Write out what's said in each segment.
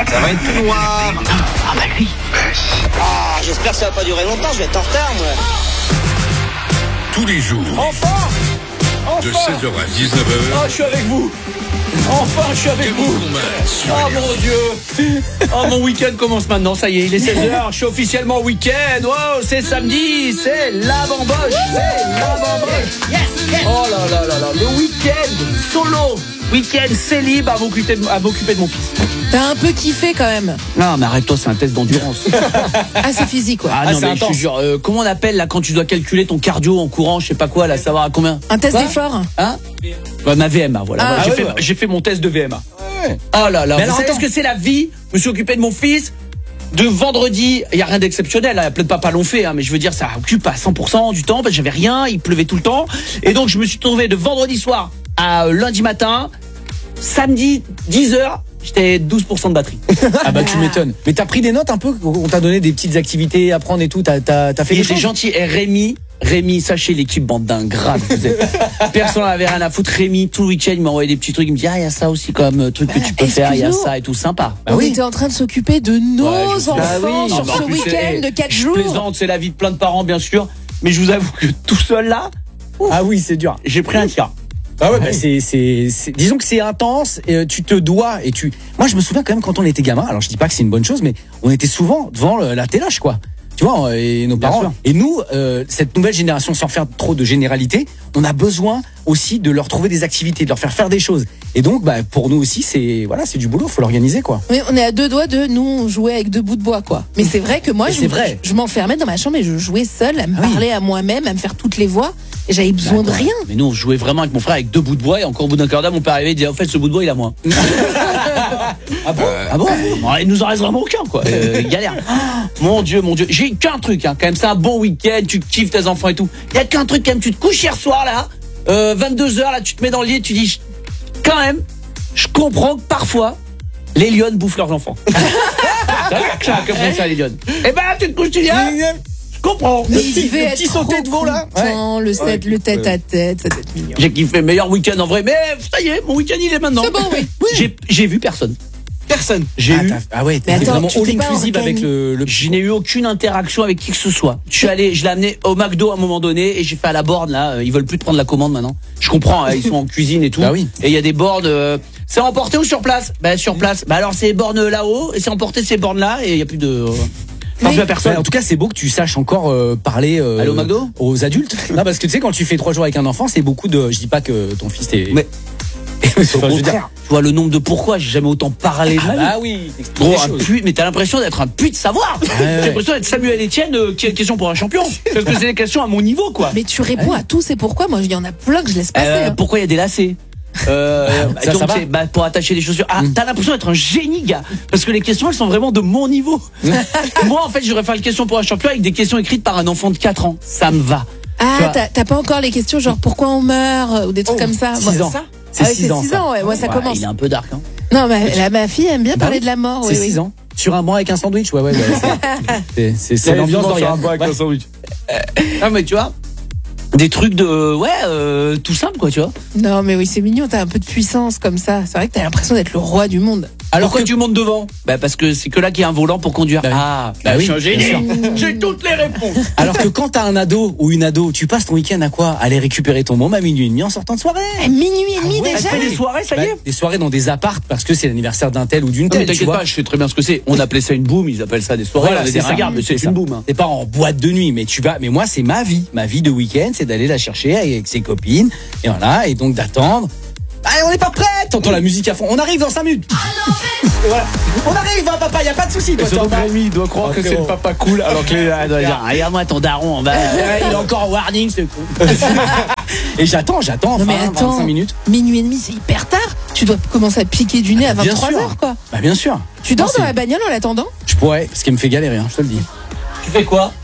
Ça va être tout noir. Ah bah lui. Ah, j'espère que ça va pas durer longtemps, je vais être en retard, moi. Tous les jours, Enfin, de 16h à 19h, je suis avec vous. Enfin, je suis avec vous. Oh mon Dieu. Oh, mon week-end commence maintenant, ça y est, il est 16h, je suis officiellement au week-end. Oh, c'est samedi, c'est la bamboche, Oh là là là là, le week-end solo, week-end célib à m'occuper de mon fils. T'as un peu kiffé quand même. Non, mais arrête-toi, c'est un test d'endurance. Ah, c'est physique, quoi. Ah non, c'est mais je te intense. jure, comment on appelle là quand tu dois calculer ton cardio en courant, je sais pas quoi, là, savoir à combien? Un test Quoi d'effort. Hein? Ouais, ma VMA, voilà. Ah, Voilà, ouais. j'ai fait mon test de VMA. Ouais. Oh là là, Mais vous alors, savez attends. ce que c'est la vie? Je me suis occupé de mon fils. De vendredi, il y a rien d'exceptionnel, hein, plein de papas l'ont fait, hein, mais je veux dire, ça occupe à 100% du temps, parce que j'avais rien, il pleuvait tout le temps. Et donc, je me suis trouvé de vendredi soir à lundi matin, samedi, 10h, j'étais 12% de batterie. Ah bah tu m'étonnes. Mais t'as pris des notes un peu? On t'a donné des petites activités à prendre et tout? T'as fait Il des était choses? gentil. Et Rémi, sachez l'équipe bande d'ingrats. Personne n'en avait rien à foutre. Rémi, tout le week-end, il m'a envoyé des petits trucs. Il me dit, il y a ça aussi comme truc que tu peux faire, il y a excuse-nous. ça et tout, sympa. Bah On oui. était en train de s'occuper de nos Ouais, je sais. enfants Bah oui. sur Non, mais en ce plus, week-end de 4 je jours. plaisante, c'est la vie de plein de parents, bien sûr. Mais je vous avoue que tout seul là, Ah oui, c'est dur. j'ai pris un tir. Ah ouais, bah disons que c'est intense, tu te dois Moi je me souviens quand même quand on était gamin, alors je dis pas que c'est une bonne chose, mais on était souvent devant la téloche, quoi. Tu vois, et nos Bien parents. sûr. Et nous, cette nouvelle génération, sans faire trop de généralité, on a besoin aussi de leur trouver des activités, de leur faire des choses. Et donc, bah, pour nous aussi, c'est du boulot, faut l'organiser, quoi. Oui, on est à deux doigts de nous, on jouait avec 2 bouts de bois, quoi. Mais c'est vrai que moi, Mais c'est vrai. je m'enfermais dans ma chambre et je jouais seule, à me oui. parler à moi-même, à me faire toutes les voix. Et j'avais besoin de rien. Mais nous, on jouait vraiment avec mon frère avec 2 bouts de bois. Et encore au bout d'un quart d'heure, mon père arrivait et disait, en fait, ce bout de bois, il a moins. Ah bon? Ouais, il nous en reste vraiment aucun, quoi. Galère. Mon Dieu. J'ai qu'un truc, hein. Quand même, c'est un bon week-end, tu kiffes tes enfants et tout. Il y a qu'un truc, quand même, tu te couches hier soir, là, 22h, là, tu te mets dans le lit et tu dis, quand même, je comprends que parfois, les lions bouffent leurs enfants. T'as vu que ça, comme ça, les lions? Eh ben, tu te couches, tu dis, ah, je comprends. Mais petit- il devait le petit être sauté trop de veau, là. content, le tête à tête, ça doit être mignon. J'ai kiffé, meilleur week-end en vrai, mais ça y est, mon week-end il est maintenant. C'est bon, oui. J'ai vu personne. J'ai eu. Ah ouais, Mais t'es attends, vraiment tu all t'es pas inclusive avec le Je n'ai eu aucune interaction avec qui que ce soit. Je l'ai amené au McDo à un moment donné et j'ai fait à la borne là. Ils veulent plus te prendre la commande maintenant. Je comprends, hein, ils sont en cuisine et tout. Bah oui. Et il y a des bornes. C'est emporté ou sur place? Bah sur place. Bah alors c'est les bornes là-haut et c'est emporté ces bornes là et il y a plus de. Enfin, plus à personne. Ouais, en tout cas, c'est beau que tu saches encore parler Aller au McDo aux adultes. Non, parce que tu sais, quand tu fais 3 jours avec un enfant, c'est beaucoup de. Je dis pas que ton fils est. Mais- Enfin, je veux dire- Tu vois le nombre de pourquoi j'ai jamais autant parlé de ma vie. Ah oui. Gros, un puits, mais t'as l'impression d'être un puits de savoir. ouais. J'ai l'impression d'être Samuel Etienne qui a une question pour un champion. Parce que c'est des questions à mon niveau, quoi. Mais tu réponds à tous et pourquoi. Moi, il y en a plein que je laisse passer. hein. Pourquoi il y a des lacets ça donc, va c'est, pour attacher les chaussures. Ah, t'as l'impression d'être un génie, gars. Parce que les questions, elles sont vraiment de mon niveau. Moi, en fait, j'aurais fait une question pour un champion avec des questions écrites par un enfant de 4 ans. Ça me va. Tu Ah, vois. t'as pas encore les questions genre pourquoi on meurt ou des trucs comme ça. 6 ans. Ça C'est Ah oui, 6 ans. c'est 6 ans, ouais. Moi, ça Ouais, commence. il est un peu dark, hein. Non, ma fille aime bien parler de la mort. C'est Oui, 6 oui. ans. Sur un banc avec un sandwich, ouais. C'est l'ambiance d'Oriane. Ah, mais tu vois, des trucs de, tout simple, quoi, tu vois. Non, mais oui, c'est mignon. T'as un peu de puissance comme ça. C'est vrai que t'as l'impression d'être le roi du monde. Alors pourquoi tu montes devant? Bah parce que c'est que là qu'il y a un volant pour conduire. Bah oui. Bah Bah oui, oui, je suis un bien génie. J'ai toutes les réponses. Alors que quand t'as un ado ou une ado, tu passes ton week-end à quoi? Aller récupérer ton môme à minuit et demi en sortant de soirée. Minuit et demi Elle déjà. fait des soirées, ça y est. Des soirées dans des apparts parce que c'est l'anniversaire d'un tel ou d'une Non, mais telle. tu t'inquiète vois. pas, je sais très bien ce que c'est. On appelait ça une boum, ils appellent ça des soirées. Voilà, on est c'est des ça. ringards, mais c'est ça. une boum. Hein. C'est pas en boîte de nuit, mais tu vas. Mais moi, c'est ma vie. Ma vie de week-end, c'est d'aller la chercher avec ses copines. Et voilà. Et donc d'attendre. Allez, on n'est pas prêts. T'entends la musique à fond. On arrive dans 5 minutes. Voilà. On arrive, hein, papa. Y a pas de souci. Toi, t'entends. Rémi doit croire que c'est le papa cool, alors qu'il doit dire regarde-moi ton daron. Bah, Il est encore en warning, ce con. Et j'attends. Non, mais 20, attends. 25 minutes. Minuit et demi, c'est hyper tard. Tu dois commencer à piquer du nez à Bien 23 sûr. heures, quoi. Bah bien sûr. Tu dors Non, dans c'est- la bagnole en l'attendant? Je pourrais, ce qui me fait galérer, hein, je te le dis. tu fais quoi?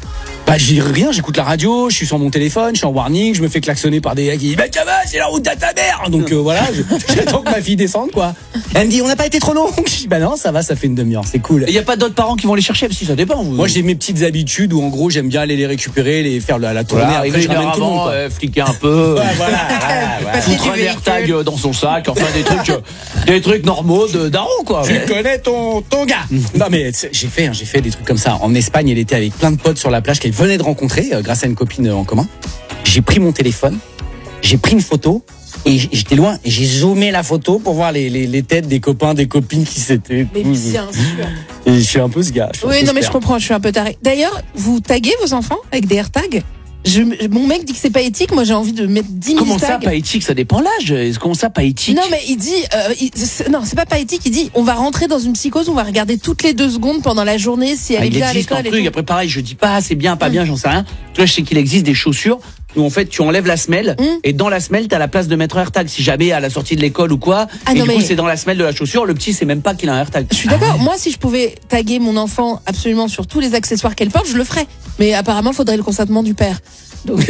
Bah j'ai rien, j'écoute la radio, je suis sur mon téléphone, je suis en warning, je me fais klaxonner par des gars qui disent bah ça va, c'est la route de ta mère. Donc voilà, j'attends que ma fille descende quoi. Elle me dit on n'a pas été trop long. Je dis bah non, ça va, ça fait une demi-heure, c'est cool. Il y a pas d'autres parents qui vont les chercher parce que ça dépend. Moi j'ai mes petites habitudes où en gros j'aime bien aller les récupérer, les faire la tournée, Voilà, après je ramène tout le monde quoi. fliquer un peu. Ouais, voilà. Foutre un AirTag dans son sac, enfin des trucs normaux de daron quoi. Tu connais ton gars. Non mais j'ai fait des trucs comme ça. En Espagne, elle était avec plein de potes sur la plage qu'elle venait de rencontrer grâce à une copine en commun. J'ai pris mon téléphone, j'ai pris une photo et j'étais loin et j'ai zoomé la photo pour voir les têtes des copains, des copines qui s'étaient. Mais bien sûr. Et je suis un peu ce gars. Oui, non mais je comprends, je suis un peu taré. D'ailleurs, vous taguez vos enfants avec des AirTags? Mon mec dit que c'est pas éthique, moi j'ai envie de mettre 10 000 Comment ça, tags. pas éthique? Ça dépend l'âge. Comment ça, pas éthique? Non mais il dit, non c'est pas éthique, il dit on va rentrer dans une psychose, on va regarder toutes les 2 secondes pendant la journée si elle est il bien à existe l'école. un truc, après pareil, je dis pas c'est bien, pas bien, j'en sais rien. Tu vois, je sais qu'il existe des chaussures où en fait tu enlèves la semelle et dans la semelle t'as la place de mettre un AirTag si jamais à la sortie de l'école ou quoi. Ah, et non, du coup mais c'est dans la semelle de la chaussure, le petit sait même pas qu'il a un AirTag. Je suis d'accord, moi si je pouvais taguer mon enfant absolument sur tous les accessoires qu'elle porte, je le ferais. Mais apparemment faudrait le consentement du père. Donc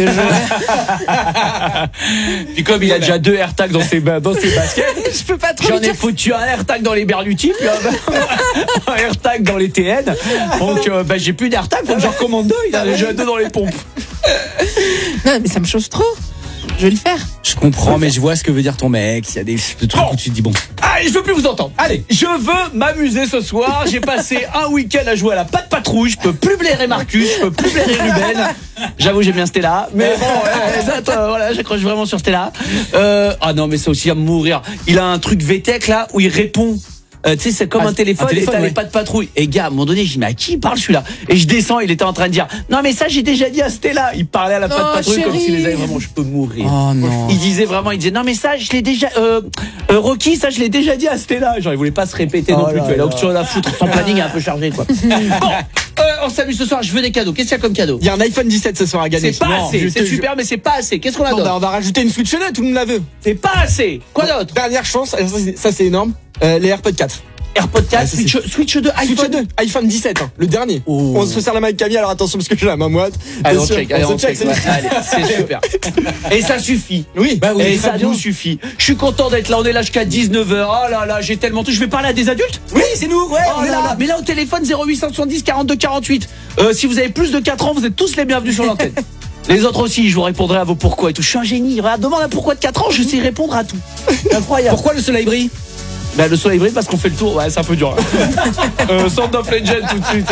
Puis comme il a déjà 2 AirTags dans ses baskets, je peux pas trop j'en lui ai dire. foutu un AirTag dans les Berluti, puis un AirTag dans les TN. Donc j'ai plus d'AirTag, faut que j'en recommande 2, il a déjà 2 dans les pompes. Non mais ça me chauffe trop. Je vais le faire. Je comprends, mais je vois ce que veut dire ton mec. Il y a des trucs où tu te dis bon. Allez, je veux plus vous entendre. Allez, je veux m'amuser ce soir. J'ai passé un week-end à jouer à la patte patrouille. Je peux plus blairer Marcus, je peux plus blairer Ruben. J'avoue, j'aime bien Stella. Mais bon, voilà, j'accroche vraiment sur Stella. Ah non, mais ça aussi à mourir. Il a un truc VTech là où il répond. Tu sais, c'est comme un téléphone et t'as les pas de patrouille. Et gars, à un moment donné, je dis mais à qui il parle celui-là? Et je descends, il était en train de dire non mais ça j'ai déjà dit à Stella. Il parlait à la pas de patrouille comme s'il les avait vraiment. Je peux mourir. Oh non. Il disait non mais ça je l'ai déjà Rocky, ça je l'ai déjà dit à Stella. Genre il voulait pas se répéter non plus. Tu vois, il a autre chose à foutre. Son planning est un peu chargé quoi. Bon, on s'amuse ce soir. Je veux des cadeaux. Qu'est-ce qu'il y a comme cadeau? Il y a un iPhone 17 ce soir à gagner. C'est pas assez. C'est super mais c'est pas assez. Qu'est-ce qu'on a d'autre? On va rajouter une Switch 2, tout le monde la veut. C'est pas assez. Quoi d'autre? Dernière chance, ça c'est énorme. Les AirPods 4. AirPod 4, ça, Switch 2, iPhone. Switch 2, iPhone 17, le dernier. Oh. On se sert la main avec Camille, alors attention parce que j'ai la main moite. Allez, on check. Ouais, C'est super. Et ça suffit. Oui, bah oui, Et très ça bien. nous suffit. Je suis content d'être là. On est là jusqu'à 19h. Oh là là, j'ai tellement tout. Je vais parler à des adultes. Oui, c'est nous. Ouais. Oh là, mais là au téléphone 0870 42 48. Si vous avez plus de 4 ans, vous êtes tous les bienvenus sur l'antenne. Les autres aussi, je vous répondrai à vos pourquoi et tout. Je suis un génie. Regarde, demande un pourquoi de 4 ans, je sais répondre à tout. Incroyable. Pourquoi le soleil brille? Bah, le soleil brille parce qu'on fait le tour. Ouais, c'est un peu dur. Sound of Legend tout de suite.